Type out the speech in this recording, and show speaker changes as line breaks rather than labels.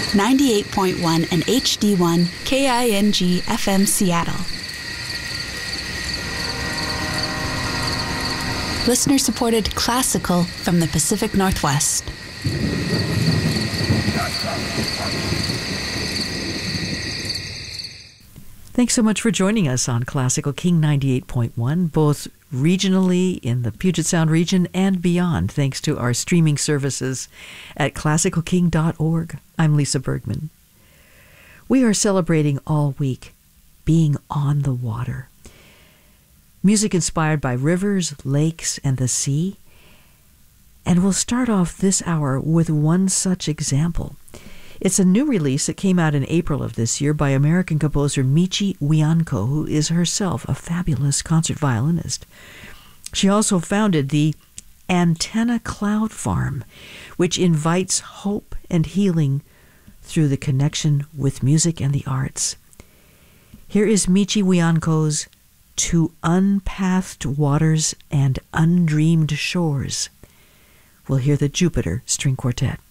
98.1 and HD1 KING FM Seattle. Listener-supported classical from the Pacific Northwest.
Thanks so much for joining us on Classical King 98.1, both regionally in the Puget Sound region and beyond, thanks to our streaming services at classicalking.org. I'm Lisa Bergman. We are celebrating all week being on the water. Music inspired by rivers, lakes, and the sea. And we'll start off this hour with one such example. It's a new release that came out in April of this year by American composer Michi Wianko, who is herself a fabulous concert violinist. She also founded the Antenna Cloud Farm, which invites hope and healing through the connection with music and the arts. Here is Michi Wianko's To Unpathed Waters and Undreamed Shores. We'll hear the Jupiter String Quartet.